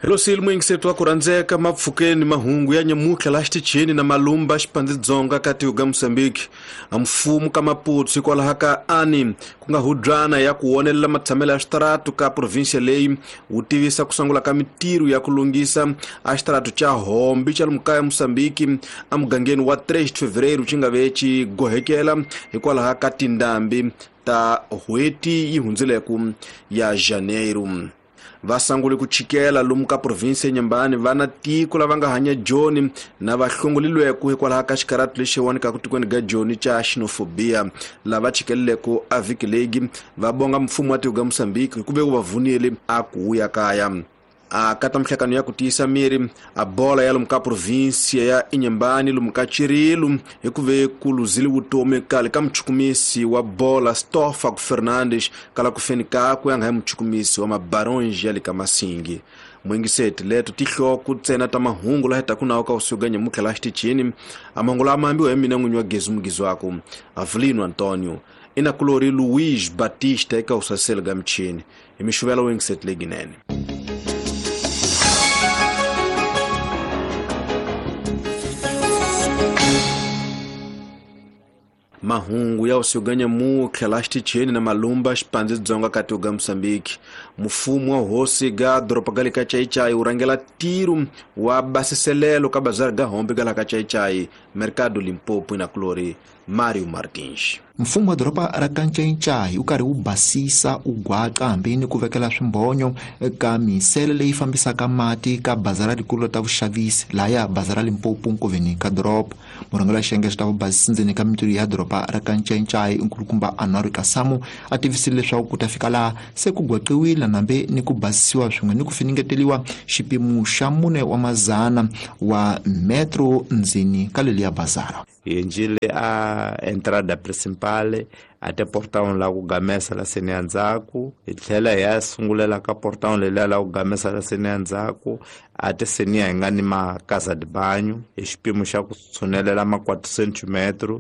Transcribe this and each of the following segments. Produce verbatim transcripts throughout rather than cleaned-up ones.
Hello silmu ingisetu wa kuranzeka mapfukeni mahungu ya nyamuka lashti chini na malumba shipandi zonga kati uga Msambiki. Mfumu kama putu kwa lahaka ani kunga hudrana ya kuonela matamela ashtaratu ka provincia lei utivisa kusangula kamitiru ya kulungisa ashtaratu cha hombi cha lumkaya Msambiki amgangeni wa três de fevereiro chinga vechi gohekela kwa lahaka tindambi ta hueti ihunzileku ya janeiro. Vasanguli kuchikela lumka province nyambani vana tiko la vanga hanya Joni na vahlongolilwe ku kwa haka shikaratu leshewani kakutikweni ga Joni cha xenofobia la vachikelele ku avikilegi vabonga mfumu wati uga Msambiki kube wavunile akuya kaya. A kata mhlakano ya kutisa miri a bola ya lumka provinsia ya inyambani lumka chirilu ekuve kuluzili utome kale kamchukumisi wa bola Stoffag Fernandes kala kufenika kuyanga mchukumisi wa mabaronji yali kama singi. Mwingiseti leto tihlo kutsena tamahungu la heta kuna waka usuganya mukhalashti chini amangula amambi wa emina ngunywa gezu mgizu wako Avelino Antonio ina kulori Luiz Batista eka usaselga mchini imishuvela wingiseti legineni. Mahungu ya usiuganya mu khalashti cheni na malumba shpanzi zonga kati uga Msambiki. Mufumu wa hosi ga dropagali kachai chai urangela tiru wa basiselelo ka bazar ga hombi gala kachai chai mercado Limpopo ina Klori Mario Martins. Mfumo wa dropa rakanchai ukari ubasisa ugwaqa hambini kuvekela swimbonyo ka misele leyi fambisaka mati ka bazara rikulu ta vuxavisi la ya bazara Limpopo nkoveni ka drop. Murangela xiyenge ta vubasisi ndzeni ka mitiri ya dropa rakanchai nkulukumba Anwar Kasamu ativisile leswaku ku ta fika laha se ku gwaqiwile nambe ni ku basisiwa swin'we ni ku finingeteliwa xipimu xa mune wa mazana wa metro ndzeni ka leli ya bazara. Injile a entrada principale ate portão la kugamesa la Senianzaku ithlela ya sungulela ka portão lela la kugamesa la Senianzaku ate senia ingani ma casa de banho exipimo xa kutsunelela ma quatro centímetros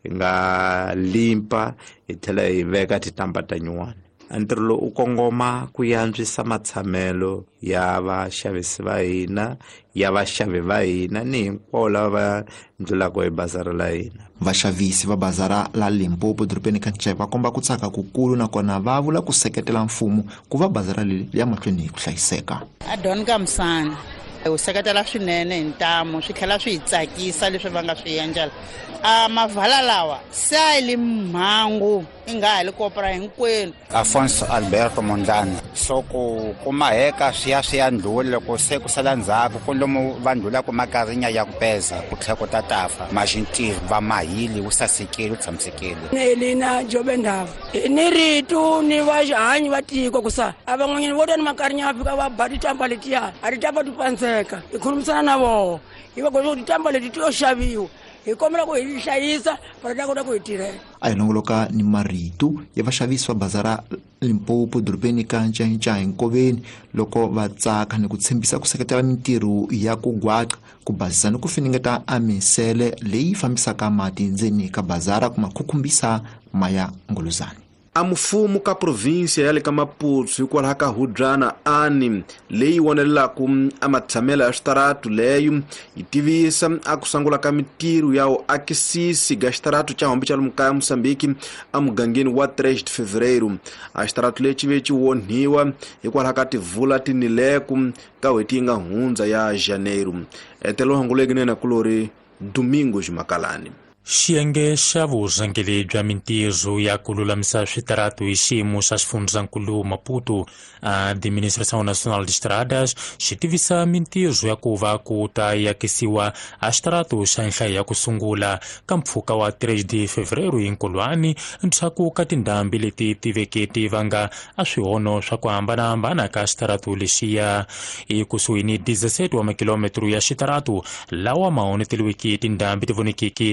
nga limpa ithlela iveka titampa ta nyuwana. Antirlo ukongoma kuyantswisa matshamelo ya vaxavisi va hina ya vaxavi va hina ni hinkwavo lava ndlulaka hi bazara la hina. Vaxavisi va bazara la Limpopo dropeni kanchai va komba ku tsaka kukulu nakona va vula ku seketela mfumo ku va bazara leli ya mahlweni ku hlayiseka. Adon Kamsana u seketela swinene ntamo swi tlhela swi tsakisa leswi va nga swi endlela. A mavala lawa sai mhangu inga le kopra hinkwenu. Afonso Alberto Mondlane soko kumaheka swiya swiya ndlule ku se ku sala ndzhaku ku lomu vandlula ku makarinya ya kupeza ku tlheko ta tafa majintiri va mahili u sasekeli u tshamisekeli. Elina Jobendava ni ritu ni vahanyi va tiko ku sa avan'wanyani vo tani makarinya va fika va ba titamba letiya a titamba tipandzeka hi khulumisana na vona hi va ku titamba leti ti yo xaviwa hikomela ku hi hlayisa para kota ku hi tirhela. A hi longoloka ni maritu ya vaxavisi va bazara Limpopo dropeni kanchai nkoveni loko va tsaka ni ku tshembisa ku seketela mintirho ya ku gwaqa ku basisa ni ku finingeta a misele leyi fambisaka mati ndzeni ka bazara ku makhukumbisa Maya Ngolozani. A mfumu ka provincia yale ka Maputo hikwalaho ka hudrana ani leyi wonelaku a matshamela ya xitaratu leyo itivisa a kusangula ka mitiru yawo akisisi ga xitaratu cha hombi cha lumkaya Msambiki a mugangeni wa três de fevereiro. A xitaratu lechi vechi wonhiwa hikwalaho ka tivula tinileku ka hweti nga hundza ya janeiro. Etelo hangulegi na Klori Domingos Makalani. Xiyenge xa vurhangeri bya mintirho ya ku lulamisa switaratu hi xiyimo xa xifundzankulu Maputo, a Administração Nacional de Estradas xi tivisa mintirho ya ku va ku ta yakisiwa a xitaratu xa nhlayo ya ku sungula ka mpfhuka wa três de fevereiro hi Nkolwani ntshaku ka tindhambi leti tiveke ti vanga a swihono swa ku hambanahambana ka xitaratu lexiya. Ekusuhi ni dezesete wa makilometro ya xitaratu lawa ma honeteliweke tindhambi ti vonekeke ka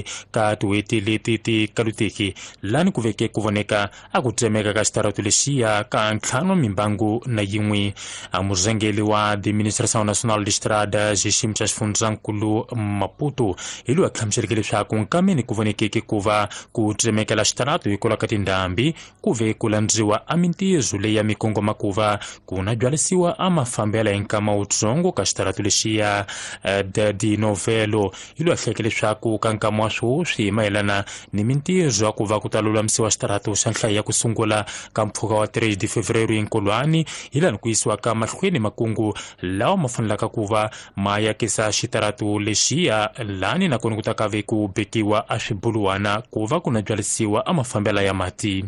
kati wetile titi kaluteki lani kuveke kuvoneka akutemeka ka xitaratu lexiya ka ntlhanu mimbangu na yin'we. Amuzengeli wa administração nacional de estradas xiximi xa xifundzankulu Maputo hi loyi a tlhamuxereke leswaku nkameni ku vonekeke kuva ku tsemekela xitaratu hikola ka tindhambi ku ve ku landziwa a mintizo leyi ya mikongoma kuva ku na byalisiwa a mafambela hi nkama wutsongo ka xitaratu lexiya. Daddy Novelo hi loyi a hleke leswaku ka nkama wa swoswi hi mayelana ni mintizo ya kuva ku ta lulamisiwa xitaratu xa nhlayo ya ku sungula ka mpfhuka wa thirty de fevereru enkolwani hi lani ku yisiwa ka mahlweni makungu lawa ma fanelaka kuva ma yakisa xitaratu lexiya lani nakona ku ta kave ku bekiwa a swibuluwana kuva ku na byalisiwa a mafambela ya mati.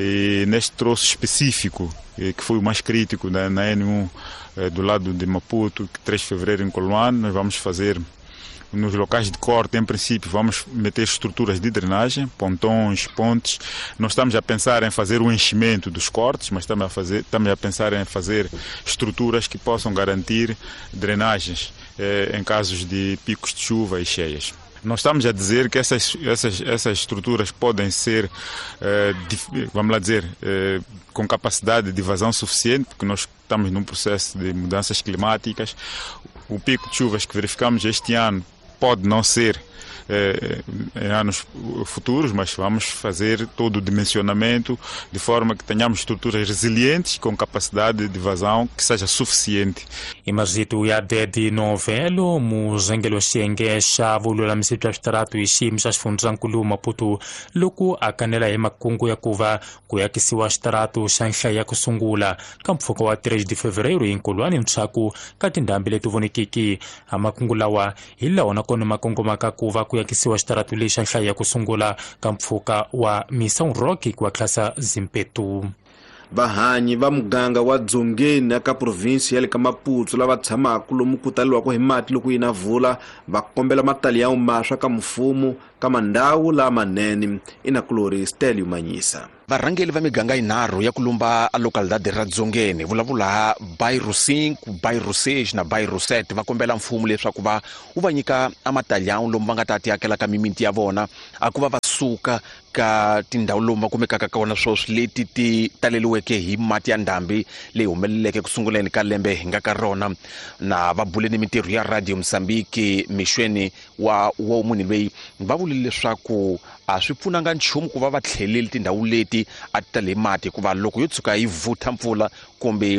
E neste troço específico, que foi o mais crítico na, na N um, do lado de Maputo, três de fevereiro em Coloane, nós vamos fazer nos locais de corte, em princípio, vamos meter estruturas de drenagem, pontões, pontes. Nós estamos a pensar em fazer o enchimento dos cortes, mas estamos a, fazer, estamos a pensar em fazer estruturas que possam garantir drenagens eh, em casos de picos de chuva e cheias. Nós estamos a dizer que essas, essas, essas estruturas podem ser, eh, vamos lá dizer, eh, com capacidade de vazão suficiente, porque nós estamos num processo de mudanças climáticas. O pico de chuvas que verificamos este ano pode não ser eh, em anos futuros, mas vamos fazer todo o dimensionamento de forma que tenhamos estruturas resilientes com capacidade de vazão que seja suficiente. Imazito ya Daddy Novelo muzengelo xiyenge xa vululamisi bya switaratu hi xiyimo xa xifundzankulu Maputo loko a kanela hi makungu ya kuva ku yakisiwa xitaratu xa nhlayo ya ku sungula ka mpfhuka wa thirty de fevereru enkolwani ntshaku ka tindhambi leti vonekiki. A makungu lawa hi lawa nakona makongoma ka kuva ku yakisiwa xitaratu lexi xa nhlayo ya ku sungula ka mpfhuka wa Misão Rock ku wa Klasa Zimpetu. Vahanyi va muganga wa Dzongeni aka provinsi ya le ka Maputo lava tshamaka lomu ku taliwaka hi mati loko yi na vula va kombela matali ya umaswa ka mfumo ka mandhawu la manene. Ina Glory Stelio Manyisa. Varhangeli va miganga yinharhu ya ku lumba a localidade ra Dzongeni vulavula Bairro five, Bairro six na Bairro seven va kombela mfumo leswaku va wu va nyika amatalyawu lomu va nga ta ti akela ka mimiti ya vona a ku va va suka ka tindhawu lomu va kumekaka ka kona swoswi leti ti taleliweke hi mati ya ndhambi leyi humeleleke ku sunguleni ka lembe hi nga ka rona. Na va bule ni mintirho ya Radio Mozambique mixweni wa wo munhu loyi va vulile leswaku a swi pfunanga nchumu ku va va tlheleli tindhawu leti a ti tale mati hikuva loko yo tshuka yi vutha mpfula kumbe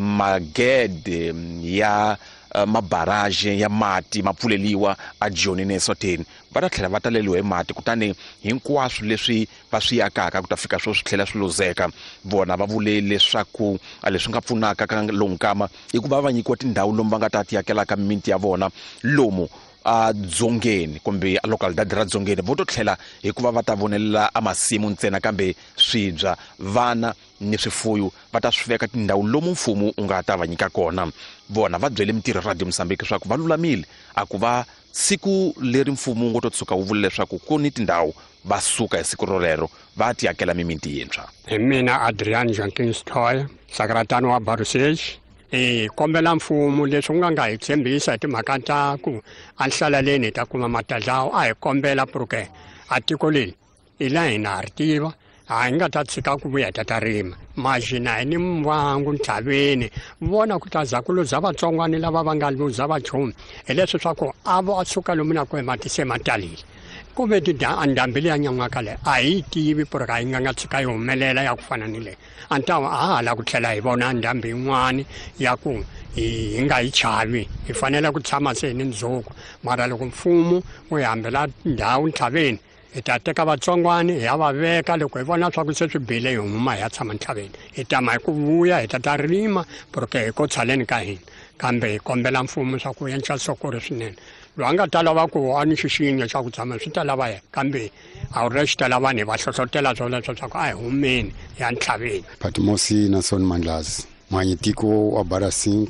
magede ya uh, mabaraje ya mati ma pfuleliwa a Joni na Eswatini va ta tlhela va taleliwa hi mati kutani hinkwaswo leswi va swi yakaka ku ta fika swo swi tlhela swi luzeka. Vona va vule leswaku a leswi nga pfunaka ka lonkama i ku va va nyikiwa tindhawu lomu va nga ta ti akelaka mimiti ya vona lomu a Dzongeni kumbe a localidade ra Dzongeni vo to tlhela hikuva va ta vonelela a masimu ntsena kambe swibya vana ni swifuyo va ta swi veka tindhawu lomu mfumo u nga ta va nyika kona. Vona va byele mintirho Radio Mozambique leswaku va lulamile a ku va siku leri mfumo ngo to tshuka wu vule leswaku ku ni tindhawu va suka hi siku rolero va ti akela mimiti yintshwa. Hi mina Adrian Jenkins Thoya sakaratano wa Bairro six. E kombela mfumo leswi nga nga hi tshembisa hi timhaka ta ku a nhlaleleni ta kuma matalawu a hi kombela puruke a tiko leri i la hina ri tiva a hi nga ta tshika ku vuya ta ta rima maxina hi ni mvangu ntlhaveni vona ku ta zakulo za vatsongwani lava va nga luza vachumi hi leswi swa ku a vo a suka lomu na ku mati se matalile kumbe ndhambi leyi ya nyan'waka leyi a hi tivi puruka yi nga nga tshika yi humelela ya ku fana ni leyi a ni ta a hala ku tlhela hi vona ndhambi yin'wani ya ku hi nga yi chavi hi fanele ku tshama se hi ni ndzhuku mara loko mfumo wu hi hambela ndhawu ntlhaveni hi ta teka vatsongwani hi ya va veka loko hi vona swa ku se swi bile hi huma hi ya tshama ntlhaveni hi tama hi ku vuya hi ta ta rima puruke hi ko tshaleni ka hina kambe hi kombela mfumo swa ku endla sokori swinene loyi a nga ta lava ku a ni xixinyo xa ku tshama swi ta lava yena kambe a wu ri xi ta lava ni va hlohlotela swoleswo swa ku a hi humeni ya ntlhaveni. Patmosi Nason Mandlazi mwanyitiko wa Bairro five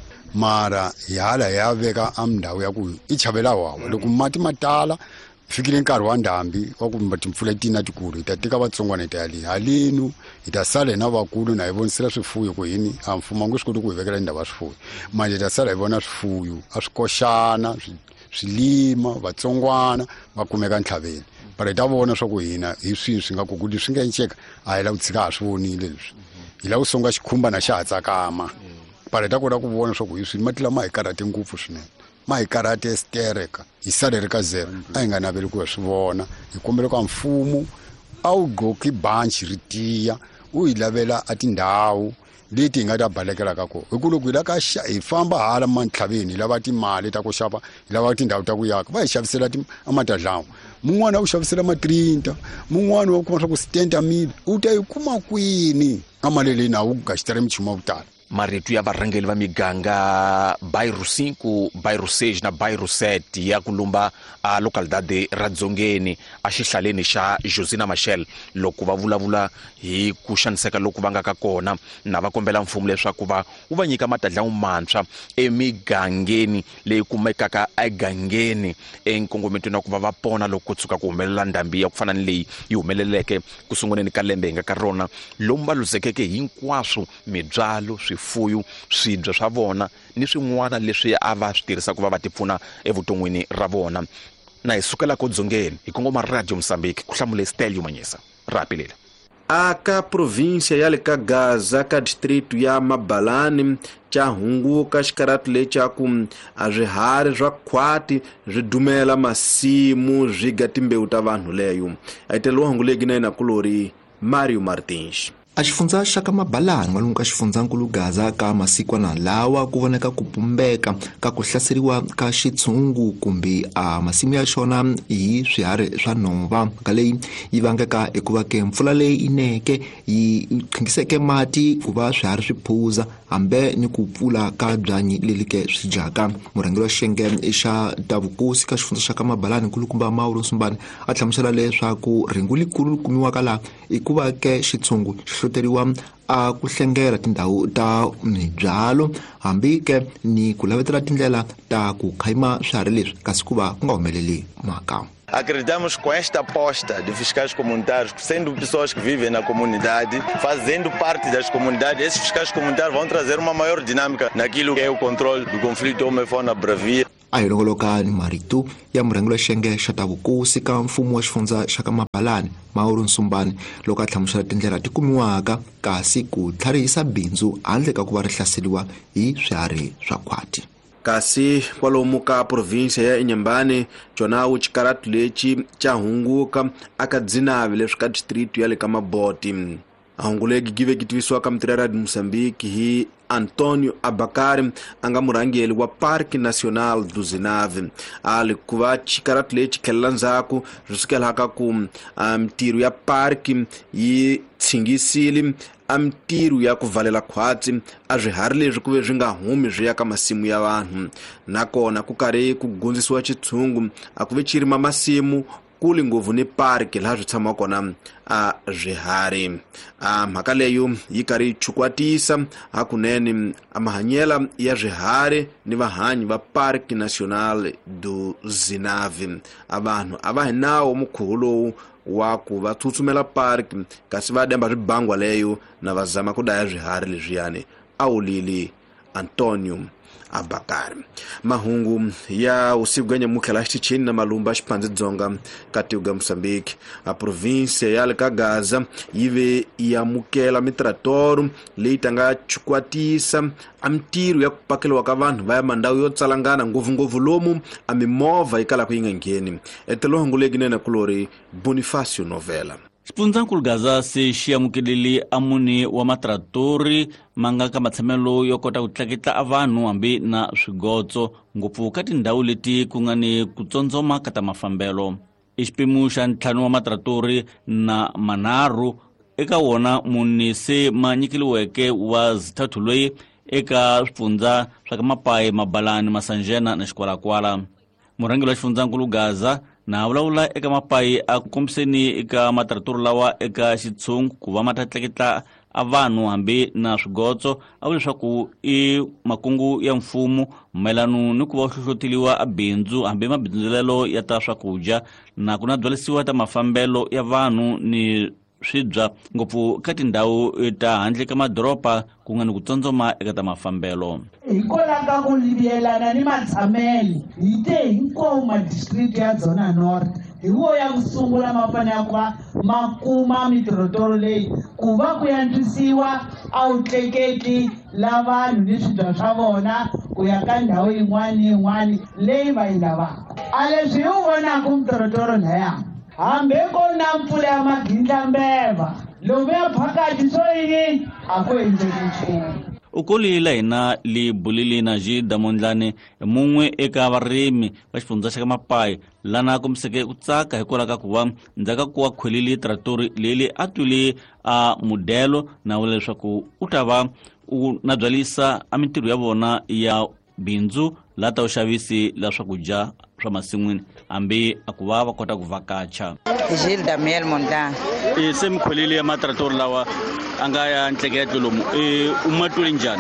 mara hi hala hi ya veka a ndhawu ya ku i chavela wawa loko mati matala fikile nkarhi wa ndhambi wa ku timpfula tina tikulu hi ta teka vatsongwana hi ta yali halenu hi ta sala hi na vakulu na hi vonisela swifuyo ku yini a mfumo a nge swi koti ku hi vekela ndhawu ya swifuyo manje hi ta sala hi vona swifuyo a swi koxana swilima vatsongwana va kumeka ntlhaveni para ta vona swa ku hina hi swini swi nga ku kuti swi nga enceka a hi la ku tshika ha swi vonile leswi hi la ku songa xikhumba na xa ha tsakama para ta kota ku vona swa ku hi swini mati lama hi karhate ngopfu swinene ma hi karhate stereka hi salele ka zero a hi nga naveli ku ya swi vona hi kombela ka mfumo a wu goki banchi ri tiya u hi lavela a tindhawu leti hi nga ta balekela ka kona hi ku loko hi la ka hi famba hala mantlhaveni hi lava timali ta ku xava hi lava tindhawu ta ku yaka va hi xavisela amatadlawu mun'wana u xavisela matrinta mun'wana wa kuma swa ku stenta mili u ta yi kuma kwini a mali leyi na wu gaxitele minchumu wa ku tala marito ya varhangeli va miganga bairro cinco bairro seis na bairro sete ya ku lumba a localidade ra Dzongeni a xihlaleni xa Josina Machel loko va vulavula hi ku xaniseka loku va nga ka kona na va kombela mfumo leswaku va wu va nyika matadlawu mantshwa emigangeni leyi kumekaka egangeni enkongometweni wa ku va va pona loko ku tshuka ku humelela ndhambi ya ku fana ni leyi yi humeleleke ku sunguleni ka lembe hi nga ka rona lomu va luzekeke hinkwaswo mibyalo fuyu swibya swa vona ni swin'wana leswi a va swi tirhisa ku va va tipfuna evuton'wini ra vona na hi sukela ko Dzongeni hi kongoma Radio Mozambique ku hlamule Stelio Manyisa rapilela aka província ya le ka Gaza ka distrito ya Mabalani cha hunguka xikarati lexi ku a zwihari swa khwati zwi dumela masimu zwi ga timbewu ta vanhu leyo a hiteliwa hungu legi na ina kulori Mario Martins. A xifundza xa ka Mabalani n'walungu ka xifundzankulu Gaza ka masikwana lawa ku voneka ku pumbeka ka ku hlaseriwa ka xitshungu kumbe a masimu ya xona hi swiharhi swa nhova ka leyi yi vangaka hikuva ke mpfula leyi ineke yi qhingiseke mati ku va swiharhi swi phuza hambe ni ku pfula ka byanyi leli ke swi dyaka. Murhangeri wa xiyenge xa ta vukosi ka xifundza xa ka Mabalani nkulukumba Mauro Nsumbani a hlamusela leswaku ringu likulu kumiwaka laha i ku va ke xitshungu hloteriwa a ku hlengela tindhawu ta mibyalo hambi ke ni ku lavetela tindlela ta ku khayima swiharhi leswi kasi ku va ku nga humeleli mhaka. Acreditamos com esta aposta de fiscais comunitários, sendo pessoas que vivem na comunidade, fazendo parte das comunidades, esses fiscais comunitários vão trazer uma maior dinâmica naquilo que é o controle do conflito homem-fauna-bravia. A hi longoloka ni marito ya murhangeri wa xiyenge xa ta vukosi ka mfumo wa xifundza xa ka Mabalani Mauro Nsumbani loko a hlamusela tindlela ti kumiwaka kasi ku tlharihisa bindzu handle ka ku va ri hlaseriwa hi swiharhi swa khwati. Kasi kwalomu ka província ya Inhambane chonawu xikarati lexi cha hunguka aka dzinavi leswi ka distrito ya le ka Maboti. Ahungu legi give kitivisiwa ka mtirha Radio Mozambique hi Antonio Abacari anga murhangeli wa Parque Nacional do Zinave ali ku va xikarati lexi tlhelela ndzhaku swi sukelaka ku mtirho ya parki yi tshingisile a mtirho ya ku valela khwatsi a zwihari leswi ku ve swi nga humi swi ya ka masimu ya vanhu nakona ku karhi ku gundzisiwa xitshungu a ku ve chirima masimu kule ngopfu ni parki laha swi tshama kona a zwihari a mhaka leyo yi karhi yi chukwatisa hakunene a mahanyela ya zwihari ni vahanyi va Parque Nacional do Zinave a vanhu a va hi nawu mukhuvo lowu wa ku va tsutsumela parki kasi va demba swibangwa leyo na va zama ku daya zwihari leswiyani a wulili Antonio Abacari. Mahungu ya usiku ganya mukhala xitichini na malumba xiphandzi-dzonga ka tiko ga Mozambique. A província ya le ka Gaza yive yamukela mitrator leyi tanga chukwatisa a mintirho ya ku pakeliwa ka vanhu va ya mandhawu yo tsalangana ngopfungopfu lomu a mimovha yi kalaka yi nga ngheni. Etelo hungu leginene kulori Bonifacio Novela. Xifundzankulu Gaza se xiyamukeleli a muni wa matratori manga ka matshamelo yo kota ku tleketla a vanhu hambi na swigotso ngopfu ka tindhawu leti ku nga ni ku tsondzoma ka ta mafambelo. I xiphemu xa ntlhanu wa matratori na manharhu eka wona muni se ma nyikeliweke wa zithathu loyi eka swifundza swa ka Mapai, Mabalani, Masanjena na Xikwalakwala. Murhangeri wa xifundzankulu Gaza na vulavula eka Mapai a kombiseni eka matratori lawa eka xitshungu ku va ma ta tleketla a vanhu hambi na swigotso a vula leswaku i makungu ya mfumo mayelano ni ku va hlohloteliwa a bindzu hambi mabindzulelo ya ta swakudya na ku na byalisiwa ta mafambelo ya vanhu ni swibya ngopfu ka tindhawu ta handle ka madoropa ku nga ni ku tsotsoma eka ta mafambelo. Hikwalaho ku liviyelana ni matshamelo hi te hinkwawo madistrict ya Dzona North hi wo ya ku sungula ma fanele ku va ma kuma mitirhotoro leyi ku va ku yantswisiwa a vutleketli la vanhu ni swibya swa vona ku ya ka ndhawu yin'wana ni yin'wana leyi va yi lavaka. A leswi hi wu vonaka mitirhotoro laya hambi ko na mpfula ya magindlambeva lomu ya phakati swo yini a ku endleki nchumu. ukolila hina li bulili na ji damondlane mungwe eka varimi va xifundza xa ka Mapai lana kumseke ku tsaka hikwalaho ka ku va ndzhaka ku wa khwelile traktori leli a twile a mudelo na vula leswaku u ta va u na byalisa a mintirho ya vona ya bindzu la ta uxavisi la swakudya swa masin'wini hambi a ku va va kota ku vakacha. Gilles Damiel Mondlane e se mi khwelile ya matraktori lawa a nga ya ntleketlo lomu e u matwile njhani?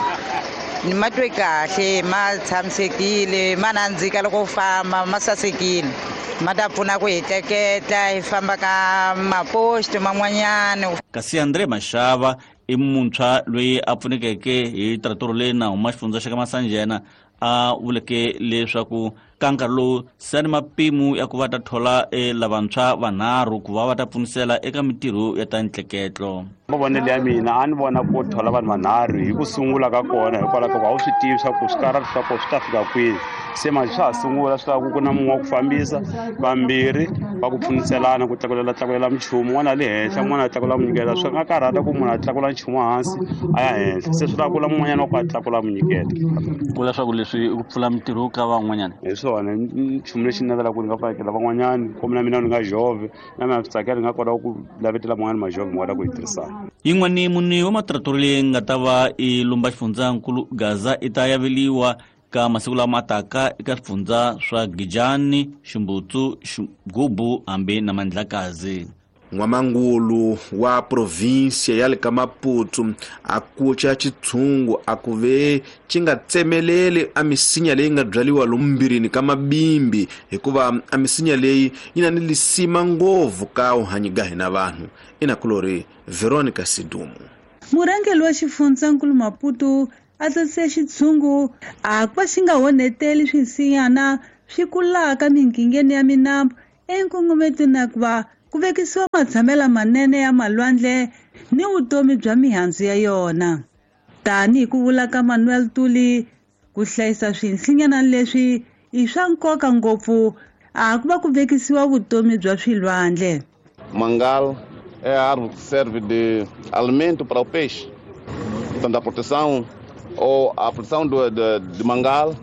Ni matwe kahle, ma tshamisekile, ma nandzika loko u famba, ma sasekile, ma ta pfuna ku hi tleketla hi famba ka maposto man'wanyana. Kasi Andre Mashava i muntshwa loyi a pfunekeke hi traktori leyi na huma xifundza xa ka Masanjena a vuleke leswaku ka nkarhi lowu se ni mapimu ya ku va ta thola e lavantshwa vanharhu ku va va ta pfunisela eka mintirho ya ta ntleketlo. Mavonelo ya mina a ni vona ku thola vanhu vanharhu hi ku sungula ka kona hikwalaho ka ku a wu swi tivi swa ku swikarati swa kona swi ta fika kwihi. Se ma swa ha sungula swi lavaka ku na mun'we wa ku fambisa, vambirhi va ku pfuniselana ku tlakulela tlakulela minchumu, n'wana le henhla n'wana a tlakula munyiketa. Swi nga karhata ku munhu a tlakula nchumu hansi a ya henhla, se swi lava ku la mun'wanyana wa ku a tlakula munyiketa. Ku leswaku leswi ku pfula mintirho ka van'wanyana hi swona nchumu lexi ni navelaka ku ni nga fakela van'wanyana kumbe na mina ni nga jove na mina swi tsakela ni nga kota ku lavetela van'wana majove ni kota ku yi tirhisana. Yin'wani muni wa matraktori leyi nga ta va i lumba xifundzankulu Gaza i ta yaveliwa ka masiku lama taka eka swifundza swa Gijani, Ximbutsu, Gubu hambi na Mandlakazi. N'wamangulu wa provinsia ya le ka Maputo a kucha chitshungu a ku ve ci nga tsemeleli a misinya leyi nga byaliwa lomu mbirini ka mabimbi hikuva a misinya leyi yi na ni lisima ngopfu ka uhanyi ga hina vanhu. Ina kulori Veronica Sidumu. Murangeli wa xifundzankulu Maputo a tsatse xitshungu a ku va xi nga honeteli swisinyana swi kulaka mingingeni ya minambu enkongometweni ya ku va ku vekisiwa matshamela manene ya malwandle ni vutomi bya mihandzu ya yona. Tani ku vula ka Manuel Tuli ku hlayisa swinhlinyana leswi i swa nkoka ngopfu a ku va ku vekisiwa vutomi bya swilwandle. Mangal é a árvore que serve de alimento para o peixe. Portanto, a proteção ou a proteção do, de, de mangal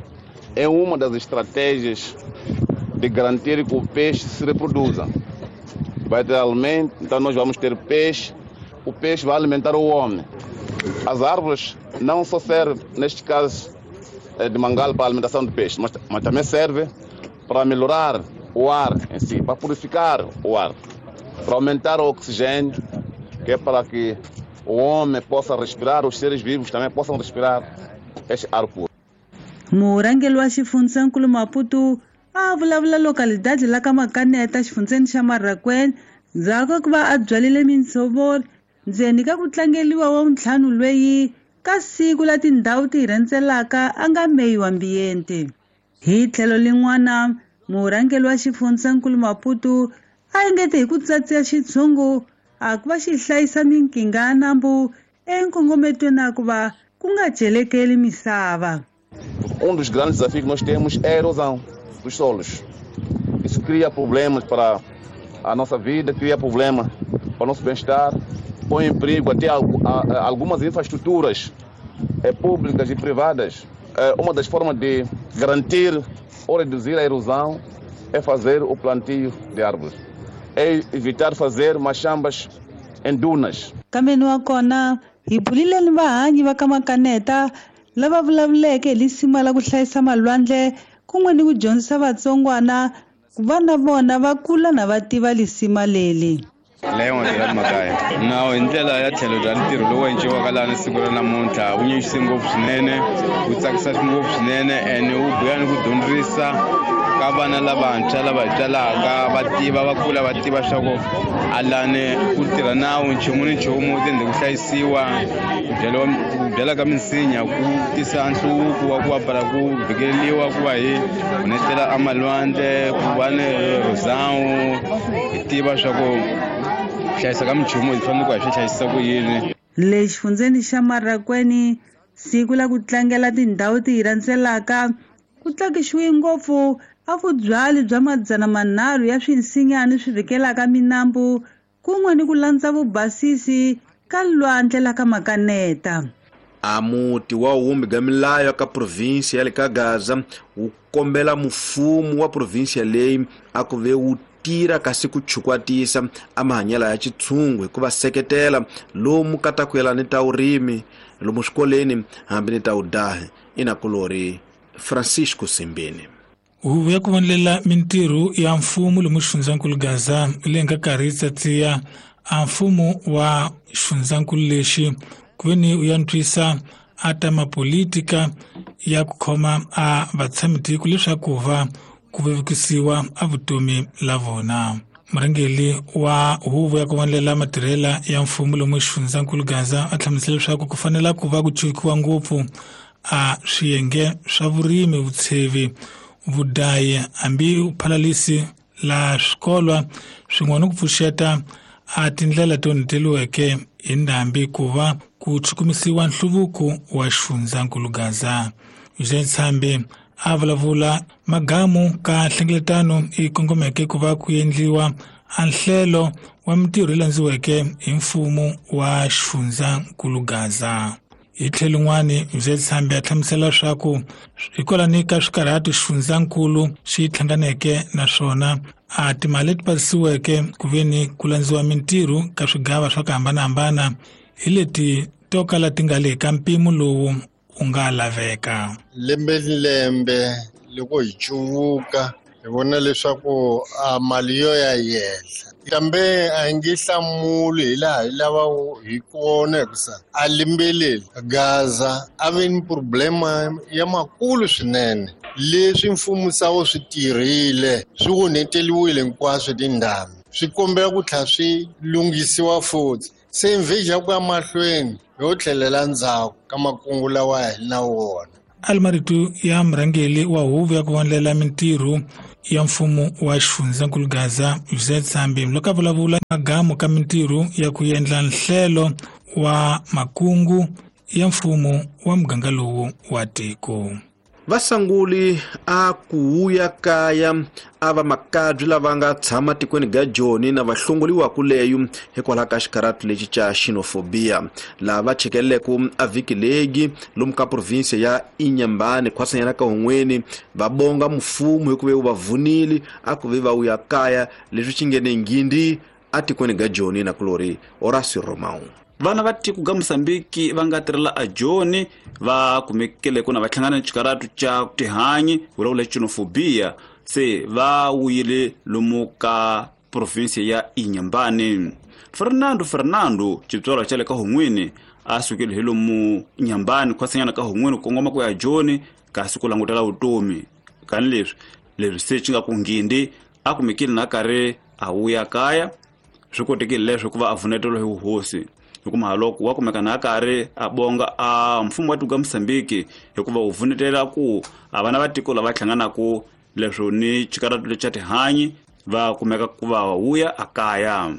é uma das estratégias de garantir que o peixe se reproduza. Vai ter alimento, então nós vamos ter peixe, o peixe vai alimentar o homem. As árvores não só servem, neste caso, de mangal para a alimentação do peixe, mas, mas também serve para melhorar o ar em si, para purificar o ar, para aumentar o oxigênio, que é para que o homem possa respirar, os seres vivos também possam respirar este ar puro. Murangeli wa xifundzankulu Maputo a vulavula lokalidade la ka Makaneta xifundzeni xa Marakweni ndzhaku ku va a byalile mintshovori ndzeni ka ku tlangeliwa wa ntlhanu lweyi ka siku la tindhawu ti rhendzelaka a nga meyi wa mbiyente. Hi tlhelo lin'wana murangeli wa xifundzankulu Maputo a engete hi ku tsatsiya xitshungu a ku va xi hlayisa minkinga ya nambu enkongometweni ya ku va ku nga celekeli misava. Um dos grandes desafios que nós temos é a erosão dos solos. Isso cria problemas para a nossa vida, cria problemas para o nosso bem-estar, põe em perigo até algumas infraestruturas públicas e privadas. Uma das formas de garantir ou reduzir a erosão é fazer o plantio de árvores. É evitar fazer machambas em dunas. Kambe wa kona hi bulile ni vahanyi va ka Makaneta lava vulavuleke hi lisima la ku hlayisa malwandle kun'we ni ku dyondzisa vatsongwana ku va na vona va kula na va tiva lisima leli. Leon Gerard Makaya nawu hi ndlela ya tlhelo bya ntirho lowu endliwaka laha ni siku ra namuntlha wu nyanyise ngopfu swinene wu tsakisa ngopfu swinene ene wu buya ni ku dyondzisa ka vana lavantshwa lava hi byalaka va tiva va kula va tiva swa ku alani ku tirha nawu nchumu ni nchumu tende ku hlayisiwa ku byala ka misinya ku tisa nhluvuko wa ku va para ku vhikeliwa ku va hi hunetela amalwandle ku va ni rosawu hi tiva swa ku hlayisa ka minchumu hi fanele ku hi swi hlayisa ku yini. Le xifundzeni xa Marakweni siku la ku tlangela tindhawu ti hi rhandzelaka ku tlakuxiwe ngopfu a vubyali bya madzana manharhu ya swinsinyani swi vhikelaka minambu kun'we ni ku landza vubasisi ka lwandle la ka Makaneta. A muti wa humbi ga milayo ka provinsi ya le ka Gaza wu kombela mfumo wa provinsi leyi a ku ve wu tira kasi ku chukwatisa amahanyela ya chitshungu hi ku va seketela lomu katakuyela ni ta urimi lomu swikoleni hambi ni ta udahi ina kulori Francisco Simbeni. Huvo ya ku vonlela mintirho ya mfumo lomu xifundzhankulu Gaza leyi nga karhi tsatsiya a mfumo wa xifundzhankulu lexi ku ve ni u ya ntwisa a ta mapolitika ya ku khoma a vatshami-tiko leswaku va ku vevukisiwa a vutomi la vona. Murhangeri wa huvo ya ku vonlela matirhela ya mfumo lomu xifundzhankulu Gaza a hlamusela leswaku ku fanela ku va ku chukiwa ngopfu a swiyenge swa vurimi, vutshevi, vudayi hambi uphalalisi la swikolwa swin'wana ku pfuxeta a tindlela to niteliweke hi ndhambi ku va ku chukumisiwa nhluvuko wa xifundzhankulu Gaza. Eugene Tsambe a vulavula magamu ka nhlengeletano i kongomeke ku va ku endliwa a nhlelo wa mintirho yi landziweke hi mfumo wa xifundzhankulu Gaza. Hi tlhelo rin'wana Eugene Tsambe a hlamusela leswaku hikwalani ka swikarhati xifundzhankulu xi hlanganeke naswona a timali leti pasisiweke ku ve ni ku landziwa mintirho ka swigava swa ku hambanahambana hi leti to kala ti nga le ka mpimo lowu u nga laveka. Lembe ni lembe loko hi cuvuka hi vona leswaku a mali yo ya yehla kambe a hi nge hlamuli hi laha hi lava hi kona hikusa a limbeleli Gaza a ve ni problema ya makulu swinene leswi mfumo sawo swi tirhile swi onheteliwile hinkwaswo tindhambi swi kombela ku tlha swi lunghisiwa futhi se mveja ku ya mahlweni yo tlhelela ndzhaku ka makungu lawa hi na wona. Almaritu ya murhangeri wa huvo ya ku vonlela mintirho ya mfumo wa xifundzhankulu Gaza Eugene Tsambe loko a vulavula magamu ka mintirho ya ku endla nhlelo wa makungu ya mfumo wa muganga lowu wa tiko. Vasanguli a kuuya kaya a va makadzi lava nga tshama tikweni ga Joni na vahlongoliwa kuleyo hikwalaho ka xikarhati lexi xa xenofobia lava chekeleko a vhiki legi lomu ka provinsi ya Inyambane khwasanyana ka hun'weni va bonga mfumo hi ku ve wu va vunile a ku ve va uya kaya leswi xi ngene ngindi a tikweni ga Joni na kulori Horacio Romão. Vana va tiko ga Mosambiki va nga tirhela a Joni va kumekele ku na va hlangana ni xikarhati xa tihanyi vulavula xenofobia se va wuyile lomu ka provinsi ya Inyambane. Fernando Fernando xitswalo xa le ka hun'wini a sukile hi lomu Inyambane khwasanyana ka hun'wini ku kongoma ku ya Joni kasi ku langutela vutomi kani leswi leswi se xi nga ku ngindi a kumekile na karhi a wuya kaya swi kotekile leswi ku va a vunetelo hi vuhosi hikuva loko wa kumeka na karhi a bonga a mfumo wa tiko ga Mosambiki hikuva wu vunetela ku a vana va tiko lava hlanganaka leswo ni xikarhati lexa tihanyi va kumeka ku va wuya a kaya.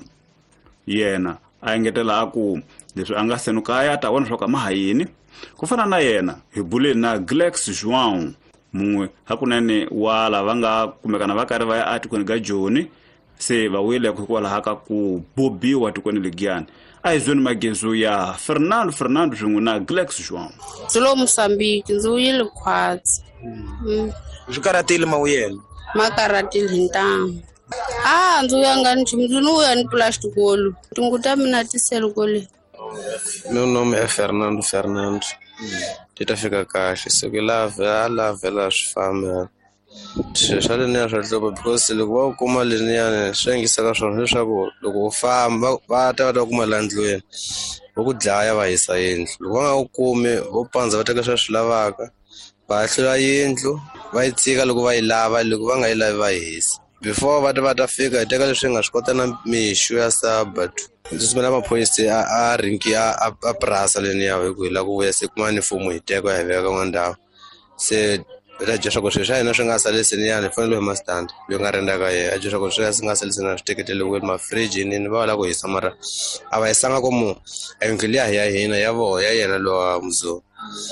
Yena a engetela ku leswi a nga senu kaya ta vona swa ku mahayini ku fana na yena hi bule na Glex João mun'we hakunene wa lava nga kumeka na va karhi va ya a tikweni ga Joni se va wile hikwalaho ka ku bobiwa tikweni legiyani. A hi zwini magezu ya Fernando Fernando swin'we na Glex João. Zilo Mosambiki ndzi wuyile khwatsi. Swikaratile mawuyele. Makaratile hi ntamu. Ah ndzi uya nga nchumu ndzi uya ni plastic wolu. Tinguta mina tiselo kole. Meu nome é Fernando Fernando. Tita fika kahle sokulava alavela swifamba. Swale ni swa hlobo because loko va kuma leniyani swi ngisa ka swona leswaku loko u famba va ta va ta kuma landlweni va ku dlaya va hisa yindlu. Loko va nga wu kumi vo pandza va teka swa swi lavaka va hlula yindlu va yi tshika loko va yi lava, loko va nga yi lavi va yi hisa. Before va ta va ta fika hi teka leswi nga swi kota na mixu ya sabatu. Ndzi na maphoyisi a a rinki a a prasa leni ya hi ku hi la ku vuya se kuma ni mfumo hi teka hi veka ka ndhawu. Se la jesha ku swi hina swi nga saliseni yani fanele hi mastand yo nga renda ka ye a jesha ku swi nga saliseni na switeketele ku ma fridge ni va la ku hisa mara a va hisanga ko mu enkili ya ya hina ya vo ya yena lo muzo.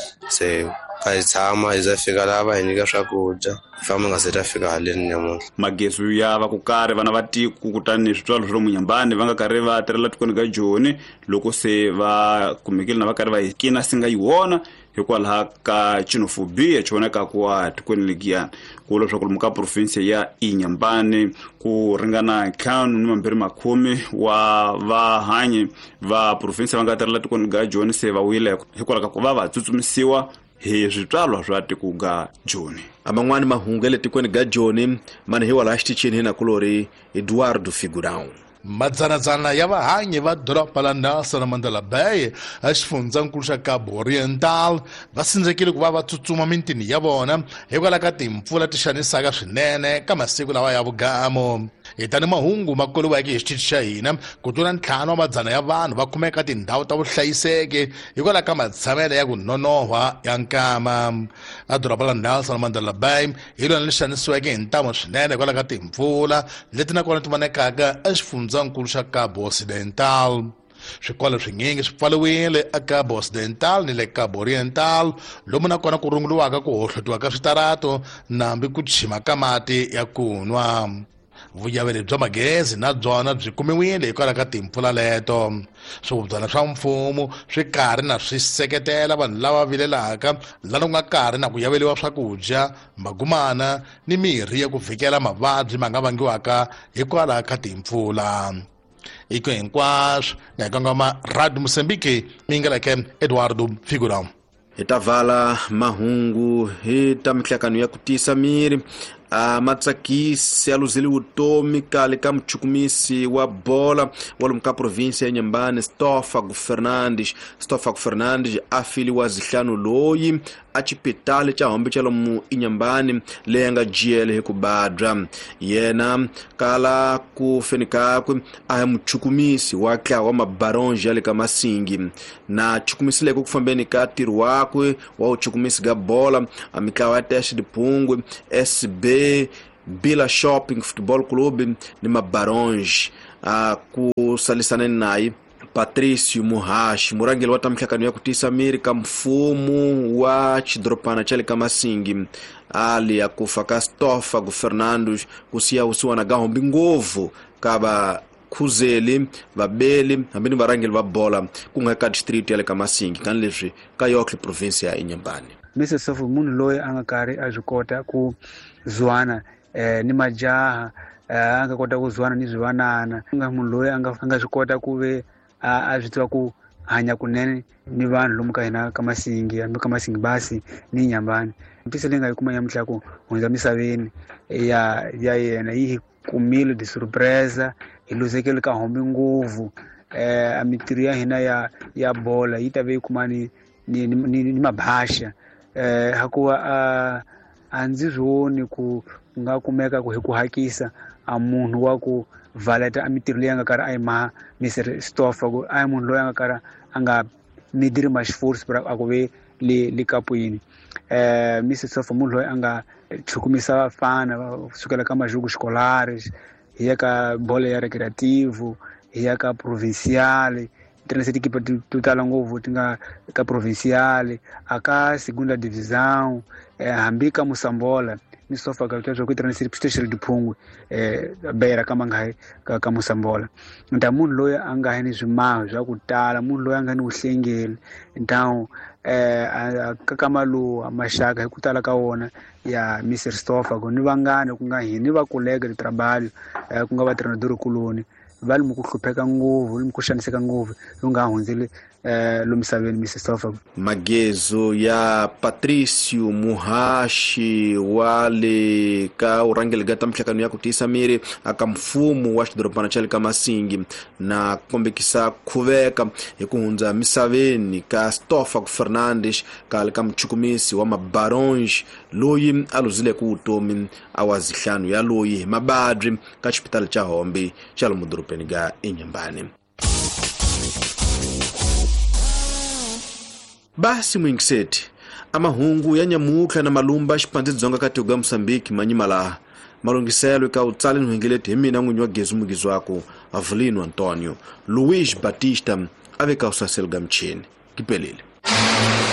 Se ka hi tshama hi za fika lava hi nyika swakudya famba nga se ta fika haleni nyamuntlha. Magezi ya va ku karhi vana va tiku kutani switswalo swo munyambani va nga karhi va tirhela tikweni ka Joni loko se va kumekile na va karhi va hikina singa yiwona hikwalaho ka xenophobia xivonaka kuwa tikweni legiyani ku leswaku lomu ka province ya Inyambane ku ringana ntlhanu ni mambirhi makhumi wa vahanyi va province va nga tirhela tikweni ka Joni se va wile hikwalaho ka ku va va tsutsumisiwa hi switswalwa swa tiko ga Joni. Aman'wani mahungu ya le tikweni ga Joni mani hi wala xitichini hina kulori Eduardo Figurão. Madzanadzana ya vahanyi va doroba la Nelson Mandela Bay exifundzakulu xa Cabo Oriental va sindzekile ku va va tsutsuma mintini ya vona hikwalaho ka timpfula ti xanisaka swinene ka masiku lawa ya vugamo. Hi tani mahungu ma koliweke hi xitichi xa hina ku tlula ntlhanu wa madzana ya vanhu va kumeka tindhawu ta vuhlayiseki hikwalaho ka matshamelo ya ku nonohwa ya nkama. A doroba la Nelson Mandela Bay hi lona li xanisiweke hi ntamu swinene hikwalaho ka timpfula leti na kona ti vonekaka exifundzakulu xa Cabo Occidental. Swikolo swinyingi swi pfariwile eCabo Occidental ni le Cabo Oriental lomu na kona ku runguriwaka ku hohlotiwa ka switarato nambi ku chima ka mati ya kunwa. Vuyaveri bya magezi na byona byi kumiwile hikwalaho ka timpfula leto. Swibubyana swa mfumo swi karhi na swi seketela vanhu lava vilelaka lana ku nga karhi na ku yaveliwa swakudya, magumana ni mirhi ya ku vhikela mavabyi ma nga vangiwaka hikwalaho ka timpfula. Iko hinkwaswo na kangama Radio Mozambique mingeleke Eduardo Figurão. Hi ta vala mahungu hi ta mihlakano ya ku tisa miri a matsakisi aluzili vutomi kale ka muchukumisi wa bola wa lomu ka province ya Nyambane Stofago Fernandes. Stofago Fernandes afiliwa zihlanu loyi a chipitali cha hombe cha lomu Inyambane leyi nga jiyele hi ku badra. Yena kala ku fenikakwe a muchukumisi wa ntlawa wa mabaronji ya le ka Masingi na chukumisi leko ku fambeni ka tiro wakwe wa uchukumisi ga bola a mitlawa ya Teste de Pungwe, S B Bila Shopping Football Club ni mabaronji a ku salisana naye Patricio Muhashi murangeli wa tamhlakano ya kutisa miri ka mfumu wa chidropana chale ka Masingi ali ya kufa ka Stofago Fernandes kusiya usiwa na gahombi ngovu kaba khuzeli vabeli hambini varangeli va bola ku nga ka district ya le ka Masingi kan leswi ka Yokle province ya Inyambane. Mister Sofu munhu loyi anga karhi a zwikota ku zwana eh ni majaha anga kota ku zwana ni zwanana nga munhu loyi anga anga zwikota ku ve a zwitwa ku hanya kunene ni vanhu lomu ka hina ka Masingi ambe ka Masingi basi ni Nyambane. Mpisa lenga yikuma ya mhlako hundza misaveni ya ya yena yi kumile de surpresa iluzekele ka hombi nguvu eh amitiri ya hina ya ya bola yitave kumani ni ni, ni mabhasha eh hakuwa a anzizoni ku nga kumeka ku hikuhakisa a munhu wa ku valeta amitiri leyi nga kara ai ma Mister Stofago ai munhu loyi nga kara anga midiri ma esforço para a ku ve le le kapuini. Eh Mister Stofago munhu loyi anga chukumisa vafana kusukela ka majugo escolares hiya ka bola ya recreativo hiya ka provinciale três equipe total ngovu tinga ka provinciale aka segunda divisão eh hambika Musambola misofa ka tjo ku três special de Phungwe eh beira kama ngai ka ka Musambola nta munhu loyi anga hani zwimaho zwa ku tala munhu loyi anga ni uhlengeli então eh ka kamalu amashaka hi ku tala ka wona ya Mister Stofago ni vangane ku nga hini va colega de trabalho eh ku nga va treinador kuloni vali mu ku hlupheka nguvu mu ku xaniseka nguvu lu nga hundzile eh lumisaveni Missus Toffa. Magezo ya Patricio Muhashi wale ka urangele gata mhlakano ya kutisa miri akamfumu wa xidorobana chali kama singi na kombekisa kuveka ekuhunza misaveni ka Toffa Fernandes ka kamchukumisi wa mabaronji loyi aluzile ku utomi awazihlanu ya loyi mabadri ka hospital cha Hombe cha mudorobeni ga Inyambani. Basi mwingiseti amahungu ya nyamukha na malumba xipandze dzonga kati uga Mosambiki manyimala malungiselo ka utsale nuhengeleti himina n'winyi wa gezu mugizi wako Avelino Antonio Luis Batista aveka usaselga mchini kipelile.